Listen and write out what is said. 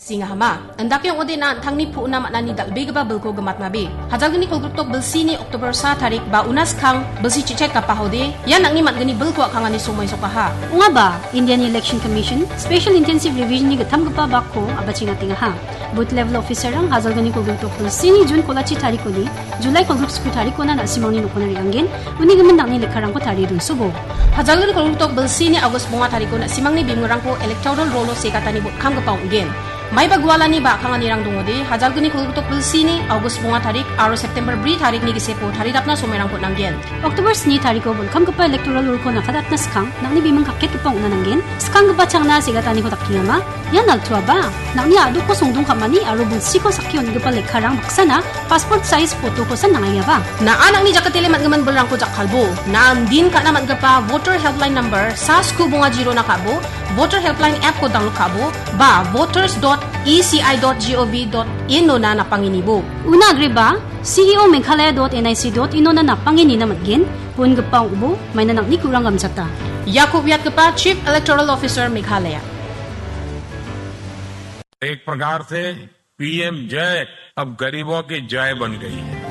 Singa hama, andak yung ode na tangni pu na maknani dalbe gaba belko gamat mabe. Hajal gani kolgrutok belsi ni Oktober sa tarik ba unas kang belsi cicet kapahode, yan ang imat gani belko akangani sumay sokaha. Unga ba, Indian Election Commission, Special Intensive Revision ni gatam gapa bako abachinga tingaha. Booth level officer ang hajal gani kolgrutok belsi ni June kolachi tarik ni, July kolgrup sku tarik na simang ni nukunari angin, uni gamandang ni lekarang ko tari dun subo. Hajal gani kolgrutok belsi ni August bunga tarik na simang ni bimurang ko electoral rolo sekatani bot kam gapa ungen. May bagwala ni ba kang anirang dungodi, hajal gani kolgrutok belsi ni August bunga tarik, aro September bri tarik ni gisepo, taridap na sumerang po nanggen. October ni tarik ko kam gapa electoral rolo ko nakadat na skang, nang ni bimang kakit kapang unananggen, skang gapa chang na segatani ko takingama, yan naltua ba? Nang ni adu ko sungdung kamani, aro belsi ko sakyon gapa lekarang baksana, passport size photo ko sa nangaya ba? Na anak ni jakatili matgaman belang ko jakalbo, na din ka naman gapa voter helpline number sa sku bunga jiro na kabo, voter helpline app ko download kabo, ba voters.eci.gov.in no na napanginibo. Una agri ba? CEO Meghalaya.nic.in no na napangini na matgin, pun gapa ubo, may nanak ni kurang gamsata. Yakub Yat gapa Chief Electoral Officer Meghalaya. एक प्रकार से पीएम जय अब गरीबों की जय बन गई है।